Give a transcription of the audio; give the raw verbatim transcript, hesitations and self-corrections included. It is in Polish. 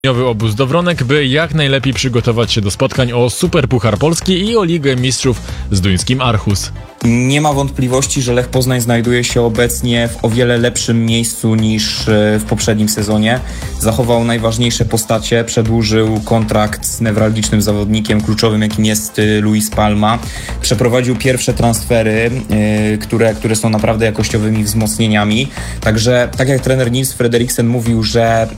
Dniowy obóz do Wronek, by jak najlepiej przygotować się do spotkań o Superpuchar Polski i o Ligę Mistrzów z duńskim Aarhus. Nie ma wątpliwości, że Lech Poznań znajduje się obecnie w o wiele lepszym miejscu niż w poprzednim sezonie. Zachował najważniejsze postacie, przedłużył kontrakt z newralgicznym zawodnikiem kluczowym, jakim jest Luis Palma. Przeprowadził pierwsze transfery, które, które są naprawdę jakościowymi wzmocnieniami. Także tak jak trener Nils Frederiksen mówił, że